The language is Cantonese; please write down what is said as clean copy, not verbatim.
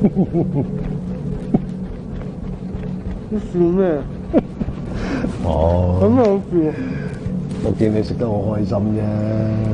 你笑咩？ 哦， 咁好笑。 我見你食得好開心啫。